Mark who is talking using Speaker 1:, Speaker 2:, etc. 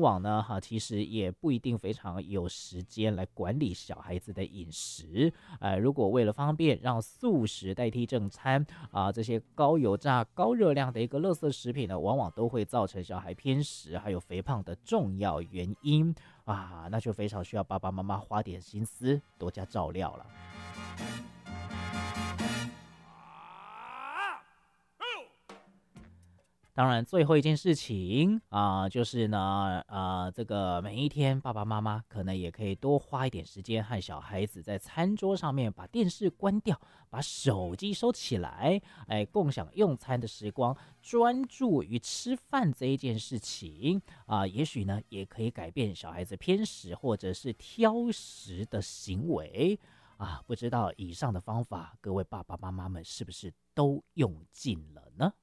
Speaker 1: 往呢，其实也不一定非常有时间来管理小孩子的饮食。如果为了方便让素食代替正餐这些高油炸、高热量的一个垃圾食品呢，往往都会造成小孩偏食还有肥胖的重要原因那就非常需要爸爸妈妈花点心思，多加照料了。当然，最后一件事情就是呢，这个每一天爸爸妈妈可能也可以多花一点时间和小孩子在餐桌上面把电视关掉，把手机收起来，共享用餐的时光，专注于吃饭这一件事情也许呢也可以改变小孩子偏食或者是挑食的行为不知道以上的方法，各位爸爸妈妈们是不是都用尽了呢？